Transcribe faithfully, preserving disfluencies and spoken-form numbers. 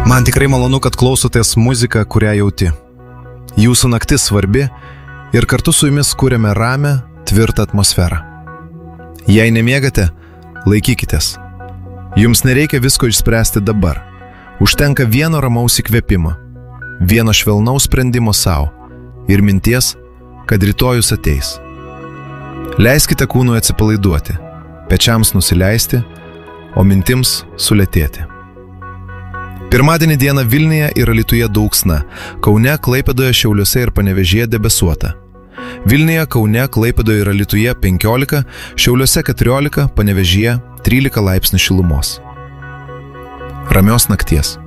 Man tikrai malonu, kad klausotės muziką, kurią jauti. Jūsų naktis svarbi ir kartu su jumis kūrėme ramią, tvirtą atmosferą. Jei nemiegate, laikykitės. Jums nereikia visko išspręsti dabar. Užtenka vieno ramaus įkvėpimo, vieno švelnaus sprendimo savo ir minties, kad rytojus ateis. Leiskite kūnui atsipalaiduoti, pečiams nusileisti, o mintims sulėtėti. Pirmadienį dieną Vilniuje ir Alytuje dulksna, Kaune, Klaipėdoje, Šiauliuose ir Panevėžyje debesuota. Vilniuje, Kaune, Klaipėdoje ir Alytuje penkiolika, Šiauliuose keturiolika, Panevėžyje trylika laipsnių šilumos. Ramios nakties.